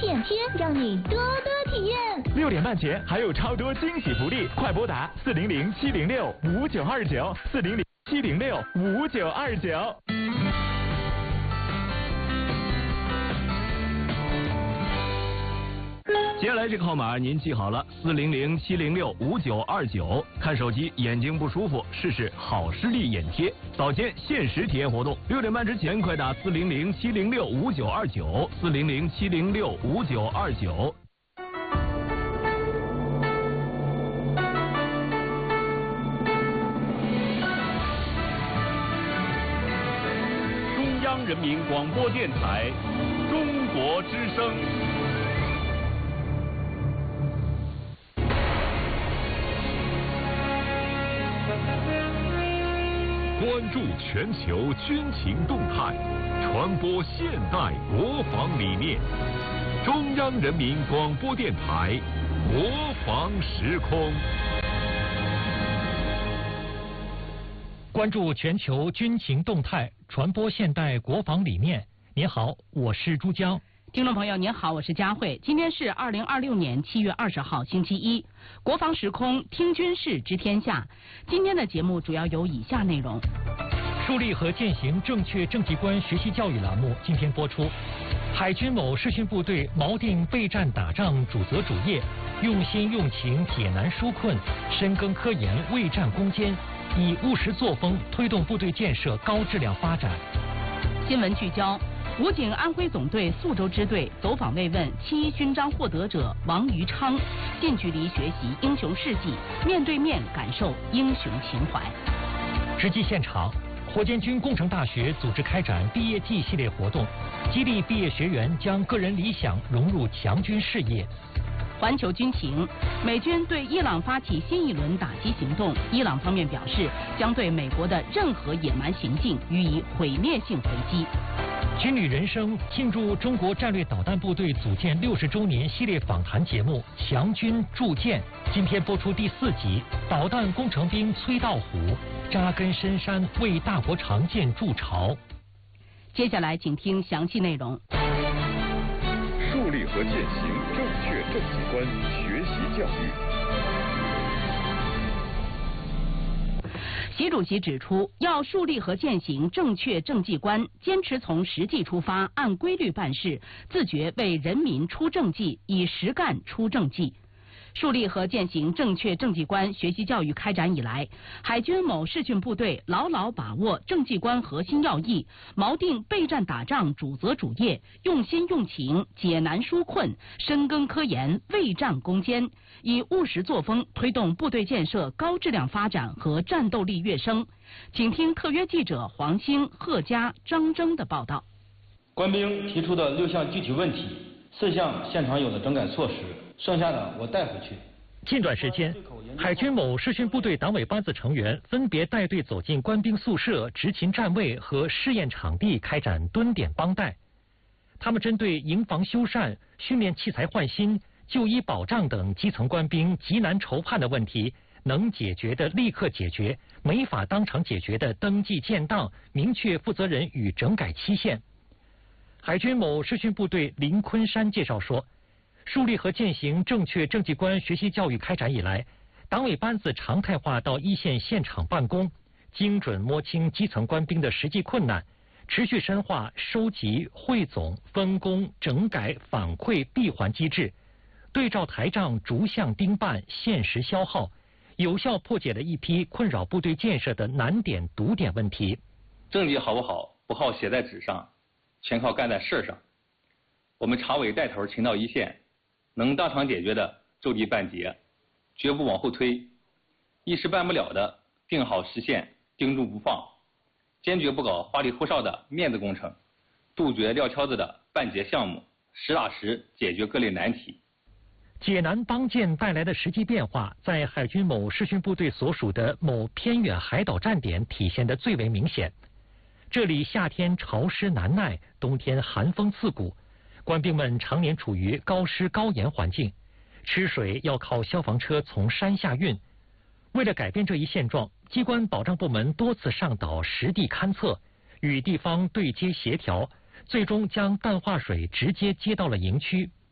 眼贴，让你多多体验。 6点半前还有超多惊喜福利，快拨打400-706-5929，400-706-5929。 接下来这个号码您记好了，400-706-5929。看手机眼睛不舒服，试试好视力眼贴，早间限时体验活动，6点半之前快打400-706-5929，400-706-5929。 中央人民广播电台，中国之声。 关注全球军情动态，传播现代国防理念。中央人民广播电台，国防时空。 关注全球军情动态，传播现代国防理念。您好，我是朱江。 听众朋友您好，我是佳慧。今天是2026年7月20号星期一，国防时空听军事知天下。今天的节目主要有以下内容： 树立和践行正确政绩观学习教育栏目今天播出。海军某视训部队锚定备战打仗主责主业，用心用情解难纾困，深耕科研为战攻坚，以务实作风推动部队建设高质量发展。 新闻聚焦：武警安徽总队宿州支队走访慰问7勋章获得者王于昌，近距离学习英雄事迹，面对面感受英雄情怀。 实际现场，火箭军工程大学组织开展毕业季系列活动，激励毕业学员将个人理想融入强军事业。 环球军情：美军对伊朗发起新一轮打击行动，伊朗方面表示将对美国的任何野蛮行径予以毁灭性回击。 军旅人生庆祝中国战略导弹部队组建60周年系列访谈节目《强军铸剑》，今天播出第4集。导弹工程兵崔道虎扎根深山，为大国长剑筑巢。 接下来请听详细内容。 树立和践行正确政绩观学习教育。 习主席指出，要树立和践行正确政绩观，坚持从实际出发，按规律办事，自觉为人民出政绩，以实干出政绩。树立和践行正确政绩观学习教育开展以来，海军某视训部队牢牢把握政绩观核心要义，锚定备战打仗主责主业，用心用情解难纾困，深耕科研为战攻坚，以务实作风推动部队建设高质量发展和战斗力跃升。请听特约记者黄兴、贺佳、张征的报道。 官兵提出的6项具体问题，4项现场有了整改措施，剩下的我带回去。 近段时间，海军某视训部队党委班子成员分别带队走进官兵宿舍、执勤站位和试验场地，开展蹲点帮带。他们针对营房修缮、训练器材换新、就医保障等基层官兵急难愁盼的问题，能解决的立刻解决，没法当场解决的登记建档，明确负责人与整改期限。海军某视训部队林昆山介绍说，树立和践行正确政绩观学习教育开展以来，党委班子常态化到一线现场办公，精准摸清基层官兵的实际困难，持续深化收集、汇总、分工、整改、反馈闭环机制，对照台账逐项盯办，限时消耗，有效破解了一批困扰部队建设的难点堵点问题。 政绩好不好，不好写在纸上，全靠干在事上。我们常委带头勤到一线，能当场解决的就地办结，绝不往后推；一时办不了的，定好时限，盯住不放，坚决不搞花里胡哨的面子工程，杜绝撂挑子的办结项目，实打实解决各类难题。 解难帮建带来的实际变化，在海军某视训部队所属的某偏远海岛站点体现得最为明显。这里夏天潮湿难耐，冬天寒风刺骨，官兵们常年处于高湿高盐环境，吃水要靠消防车从山下运。为了改变这一现状，机关保障部门多次上岛实地勘测，与地方对接协调，最终将淡化水直接接到了营区。